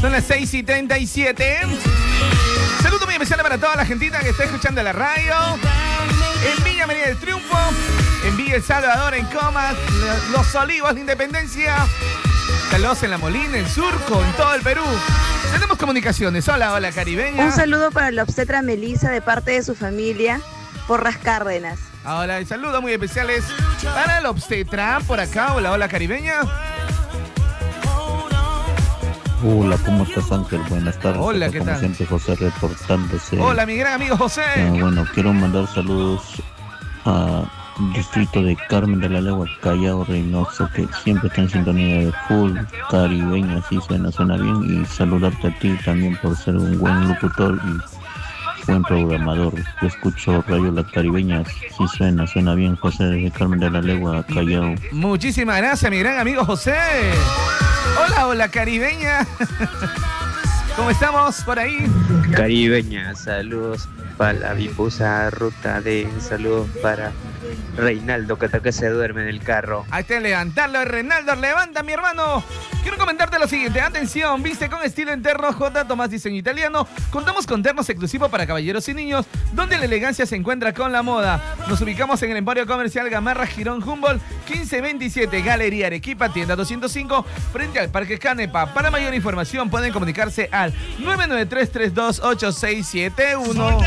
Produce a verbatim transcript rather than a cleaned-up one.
Son las seis y treinta y siete. Saludo muy especial para toda la gentita que está escuchando la radio. En Villa María del Triunfo, en Villa El Salvador, en Comas, Los Olivos de Independencia. Saludos en La Molina, en Surco, en todo el Perú. Tenemos comunicaciones. Hola, hola, caribeña. Un saludo para la obstetra Melissa de parte de su familia, Porras Cárdenas. Hola, y saludos muy especiales para la obstetra por acá. Hola, hola, caribeña. Hola, ¿cómo estás, Ángel? Buenas tardes. Hola, Acá, ¿qué como tal? siempre, José reportándose. Hola, mi gran amigo José. Eh, bueno, quiero mandar saludos a distrito de Carmen de la Legua, Callao, Reynoso, que siempre está en sintonía de full caribeña, así suena, suena bien, y saludarte a ti también por ser un buen locutor y buen programador. Yo escucho Radio La Caribeña, sí suena, suena bien, José, desde Carmen de la Legua, Callao. Muchísimas gracias, mi gran amigo José. Hola, hola, caribeña. ¿Cómo estamos por ahí? Caribeña, saludos para la difusa ruta de saludos para Reinaldo, que hasta que se duerme en el carro. Ahí está, levantarlo, Reinaldo, levanta, mi hermano. Quiero comentarte lo siguiente, atención, viste con estilo en terno J. Tomás Diseño Italiano. Contamos con ternos exclusivos para caballeros y niños, donde la elegancia se encuentra con la moda. Nos ubicamos en el Emporio Comercial Gamarra, Girón Humboldt, quince veintisiete, Galería Arequipa, tienda doscientos cinco, frente al Parque Canepa. Para mayor información pueden comunicarse al nueve nueve tres, tres dos ocho seis siete uno.